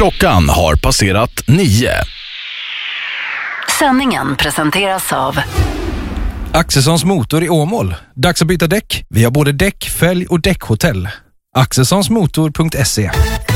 Klockan har passerat 9. Sändningen presenteras av Axelssons motor i Åmål. Dags att byta däck. Vi har både däck, fälg och däckhotell. Axelssonsmotor.se.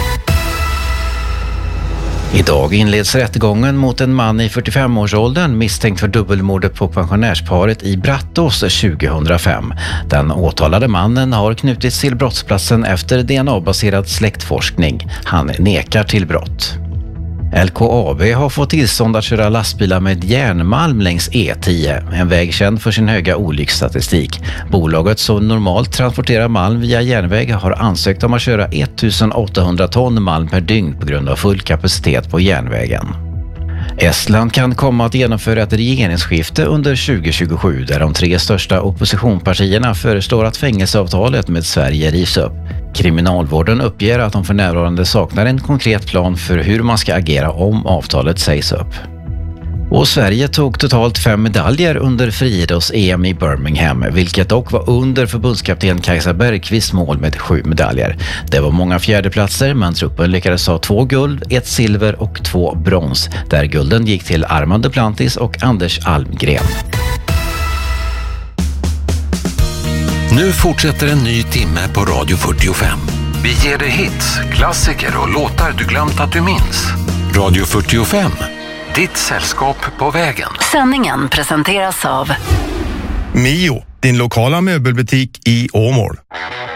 Idag inleds rättegången mot en man i 45-årsåldern misstänkt för dubbelmordet på pensionärsparet i Brattås 2005. Den åtalade mannen har knutits till brottsplatsen efter DNA-baserad släktforskning. Han nekar till brott. LKAB har fått tillstånd att köra lastbilar med järnmalm längs E10, en väg känd för sin höga olycksstatistik. Bolaget som normalt transporterar malm via järnväg har ansökt om att köra 1800 ton malm per dygn på grund av full kapacitet på järnvägen. Estland kan komma att genomföra ett regeringsskifte under 2027 där de 3 största oppositionspartierna föreslår att fängelseavtalet med Sverige rivs upp. Kriminalvården uppger att de för närvarande saknar en konkret plan för hur man ska agera om avtalet sägs upp. Och Sverige tog totalt 5 medaljer under friidrotts-EM i Birmingham, vilket dock var under förbundskapten Kajsa Bergqvist mål med 7 medaljer. Det var många fjärdeplatser, men truppen lyckades ha 2 guld, 1 silver och 2 brons, där gulden gick till Armand Duplantis och Anders Almgren. Nu fortsätter en ny timme på Radio 45. Vi ger dig hits, klassiker och låtar du glömt att du minns. Radio 45. Ditt sällskap på vägen. Sändningen presenteras av Mio, din lokala möbelbutik i Åmål.